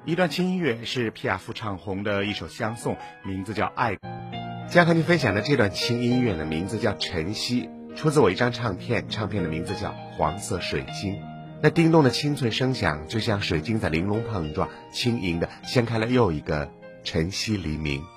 一段轻音乐是皮亚夫唱红的一首相送，名字叫《爱》。将和您分享的这段轻音乐的名字叫《晨曦》，出自我一张唱片，唱片的名字叫《黄色水晶》。那叮咚的清脆声响，就像水晶在玲珑碰撞，轻盈地掀开了又一个晨曦黎明。